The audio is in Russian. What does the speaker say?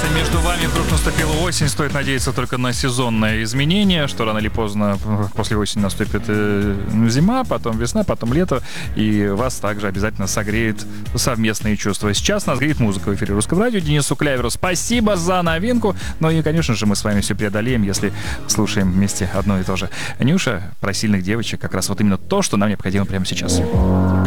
Если между вами вдруг наступила осень, стоит надеяться только на сезонное изменение, что рано или поздно после осени наступит зима, потом весна, потом лето, и вас также обязательно согреет совместные чувства. Сейчас нас греет музыка в эфире Русского радио. Денису Кляверу спасибо за новинку. Ну и, конечно же, мы с вами все преодолеем, если слушаем вместе одно и то же. Нюша про сильных девочек, как раз вот именно то, что нам необходимо прямо сейчас.